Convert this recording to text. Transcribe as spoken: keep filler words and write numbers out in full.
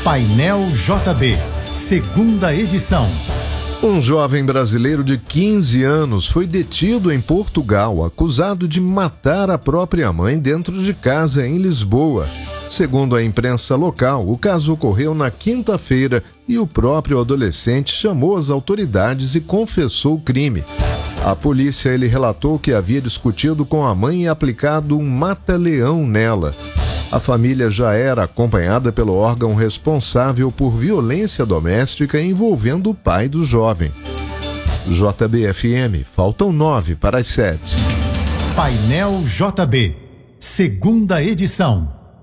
Painel J B, segunda edição. Um jovem brasileiro de quinze anos foi detido em Portugal, acusado de matar a própria mãe dentro de casa em Lisboa. Segundo a imprensa local, o caso ocorreu na quinta-feira e o próprio adolescente chamou as autoridades e confessou o crime. A polícia ele relatou que havia discutido com a mãe e aplicado um mata-leão nela. A família já era acompanhada pelo órgão responsável por violência doméstica envolvendo o pai do jovem. J B F M, faltam nove para as sete. Painel J B, segunda edição.